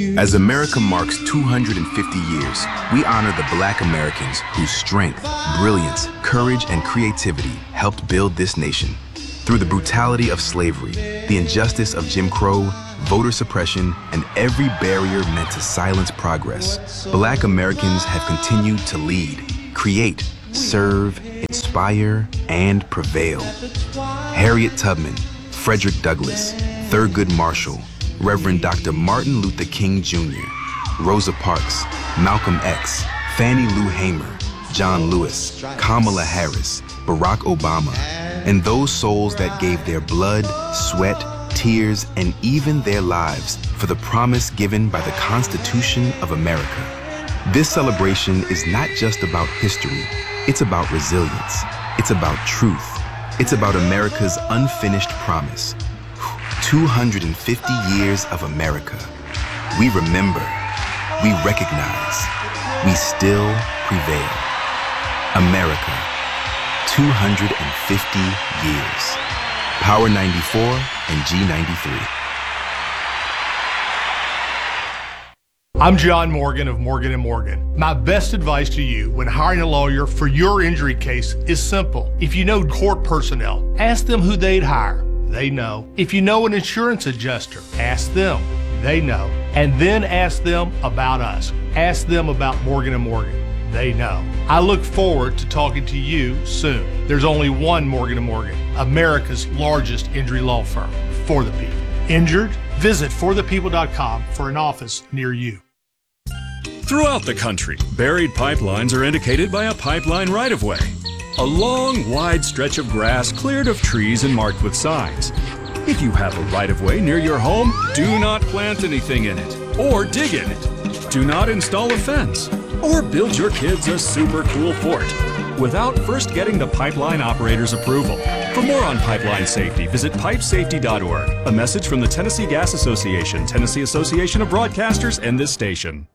As America marks 250 years, we honor the Black Americans whose strength, brilliance, courage, and creativity helped build this nation. Through the brutality of slavery, the injustice of Jim Crow, voter suppression, and every barrier meant to silence progress, Black Americans have continued to lead, create, serve, inspire, and prevail. Harriet Tubman, Frederick Douglass, Thurgood Marshall, Reverend Dr. Martin Luther King Jr., Rosa Parks, Malcolm X, Fannie Lou Hamer, John Lewis, Kamala Harris, Barack Obama, and those souls that gave their blood, sweat, tears, and even their lives for the promise given by the Constitution of America. This celebration is not just about history, it's about resilience, it's about truth, it's about America's unfinished promise. 250 years of America. We remember, we recognize, we still prevail. America, 250 years. Power 94 and G93. I'm John Morgan of Morgan & Morgan. My best advice to you when hiring a lawyer for your injury case is simple. If you know court personnel, ask them who they'd hire. They know. If you know an insurance adjuster, ask them. They know. And then ask them about us. Ask them about Morgan & Morgan. They know. I look forward to talking to you soon. There's only one Morgan & Morgan, America's largest injury law firm, for the people. Injured? Visit forthepeople.com for an office near you. Throughout the country, buried pipelines are indicated by a pipeline right-of-way. A long, wide stretch of grass cleared of trees and marked with signs. If you have a right-of-way near your home, do not plant anything in it or dig in it. Do not install a fence or build your kids a super cool fort without first getting the pipeline operator's approval. For more on pipeline safety, visit pipesafety.org. A message from the Tennessee Gas Association, Tennessee Association of Broadcasters, and this station.